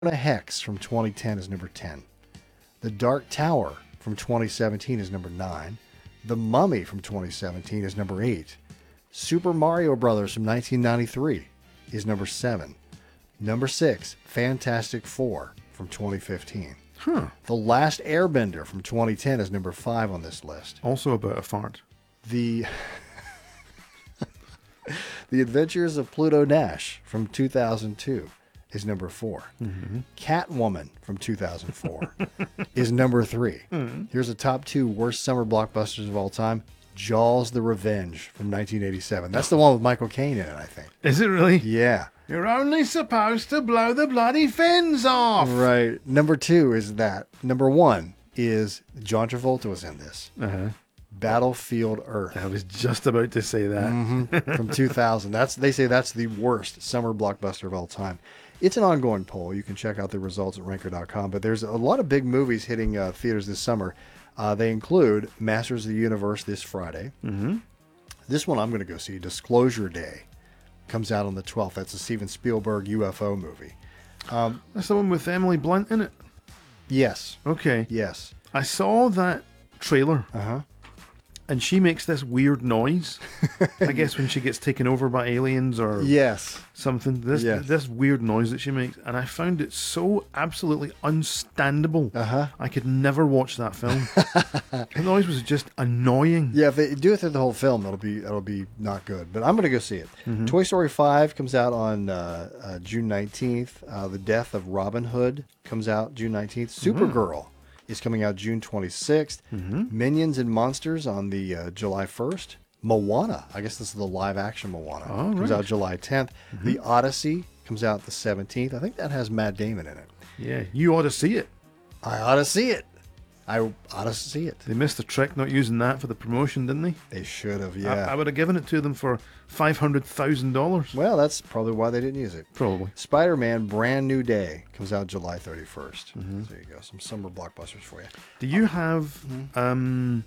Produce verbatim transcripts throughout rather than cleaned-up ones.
Hex from twenty ten is number ten. The Dark Tower from twenty seventeen is number nine. The Mummy from twenty seventeen is number eight. Super Mario Brothers from nineteen ninety-three is number seven. Number six, Fantastic Four from twenty fifteen. Huh. The Last Airbender from twenty ten is number five on this list. Also about a fart. The The Adventures of Pluto Nash from two thousand two is number four. Mm-hmm. Catwoman from two thousand four is number three. Mm-hmm. Here's the top two worst summer blockbusters of all time. Jaws the Revenge from nineteen eighty-seven. That's the one with Michael Caine in it, I think. Is it really? Yeah. You're only supposed to blow the bloody fins off. Right. Number two is that. Number one is John Travolta was in this. Uh-huh. Battlefield Earth. I was just about to say that. Mm-hmm. From two thousand. That's They say that's the worst summer blockbuster of all time. It's an ongoing poll. You can check out the results at ranker dot com. But there's a lot of big movies hitting uh, theaters this summer. Uh, they include Masters of the Universe this Friday. Mm-hmm. This one I'm going to go see, Disclosure Day. Comes out on the twelfth. That's a Steven Spielberg U F O movie. Um, That's the one with Emily Blunt in it? yes. Okay. Yes. I saw that trailer, Uh-huh. and she makes this weird noise. I guess when she gets taken over by aliens or Yes. something. This Yes. this weird noise that she makes, and I found it so absolutely unstandable. Uh-huh. I could never watch that film. The noise was just annoying. Yeah, if they do it through the whole film, it'll be it'll be not good. But I'm going to go see it. Mm-hmm. Toy Story five comes out on uh, uh, June nineteenth. Uh, the Death of Robin Hood comes out June nineteenth. Supergirl is coming out June twenty-sixth. Mm-hmm. Minions and Monsters on the uh, July first. Moana, I guess this is the live action Moana. Oh, comes right. out July tenth. Mm-hmm. The Odyssey comes out the seventeenth. I think that has Matt Damon in it. Yeah, you ought to see it. I ought to see it. I ought to see it. They missed the trick not using that for the promotion, didn't they? They should have, I, yeah. I would have given it to them for five hundred thousand dollars. Well, that's probably why they didn't use it. Probably. Spider-Man Brand New Day comes out July thirty-first. Mm-hmm. So there you go. Some summer blockbusters for you. Do you have Mm-hmm. um,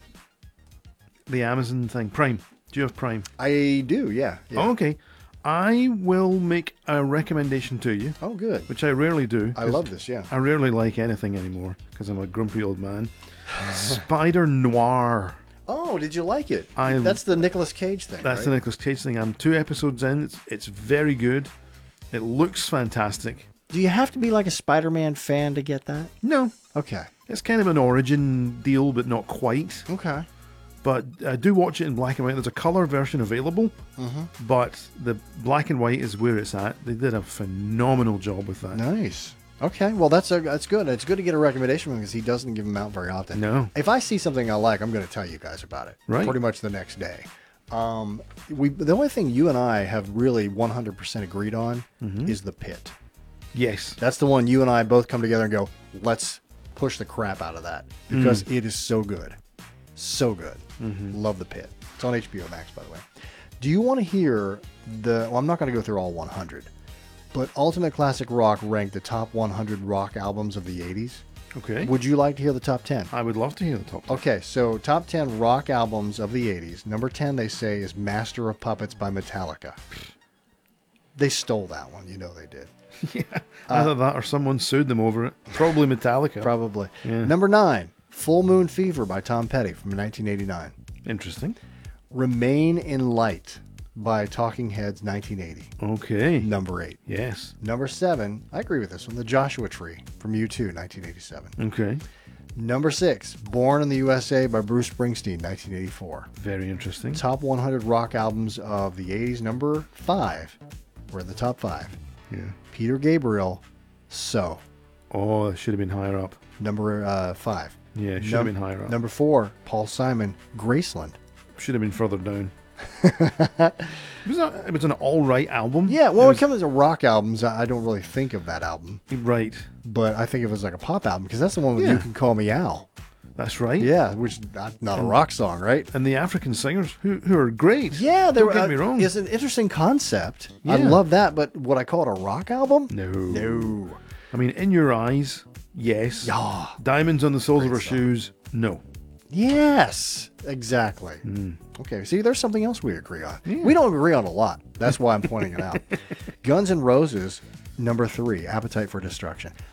the Amazon thing? Prime. Do you have Prime? I do, yeah. yeah. Oh, okay. I will make a recommendation to you, Oh, good. which I rarely do. I 'cause love this, yeah. I rarely like anything anymore because I'm a grumpy old man. Spider Noir. Oh, did you like it? I- That's the Nicolas Cage thing, That's right? the Nicolas Cage thing. I'm two episodes in. It's, it's very good. It looks fantastic. Do you have to be like a Spider-Man fan to get that? No, Okay. it's kind of an origin deal, but not quite. Okay. But uh, do watch it in black and white. There's a color version available, Mm-hmm. but the black and white is where it's at. They did a phenomenal job with that. Nice. Okay, well, that's a, that's good. It's good to get a recommendation from him because he doesn't give them out very often. No. If I see something I like, I'm going to tell you guys about it. Right. Pretty much the next day. Um, we the only thing you and I have really one hundred percent agreed on Mm-hmm. is The Pit. Yes. That's the one you and I both come together and go, let's push the crap out of that because Mm. it is so good. So good. Mm-hmm. Love The Pit. It's on H B O Max, by the way. Do you want to hear the, well, I'm not going to go through all one hundred, but Ultimate Classic Rock ranked the top one hundred rock albums of the eighties. Okay. Would you like to hear the top ten? I would love to hear the top ten. Okay, so top ten rock albums of the eighties. Number ten, they say, is Master of Puppets by Metallica. They stole that one. You know they did. Yeah. Either that or someone sued them over it. Probably Metallica. Probably. Yeah. Number nine, Full Moon Fever by Tom Petty from nineteen eighty-nine. Interesting. Remain in Light by Talking Heads nineteen eighty. Okay. Number eight. Yes. Number seven, I agree with this one, The Joshua Tree from U two, nineteen eighty-seven. Okay. Number six, Born in the U S A by Bruce Springsteen, nineteen eighty-four. Very interesting. Top one hundred rock albums of the eighties. Number five, we're in the top five. Yeah. Peter Gabriel, So. Oh, it should have been higher up. Number uh, five. Yeah, it should Num- have been higher up. Number four, Paul Simon, Graceland. Should have been further down. it, was a, it was an all right album. Yeah, well, It when was- it comes to rock albums, I I don't really think of that album, Right. but I think of it as like a pop album because that's the one with Yeah. You Can Call Me Al. That's right. Yeah, which is not, not a rock song, right? And the African singers, who who are great. Yeah, they Don't were, get uh, me wrong. It's an interesting concept. I Yeah. love that, but would I call it a rock album? No. No. I mean, In Your Eyes, yes. Yeah. Diamonds on the Soles of Great Her song. Shoes, no. Yes, exactly. Okay, see, there's something else we agree on. We don't agree on a lot. That's why I'm pointing it out. Guns N' Roses, Number three, Appetite for Destruction.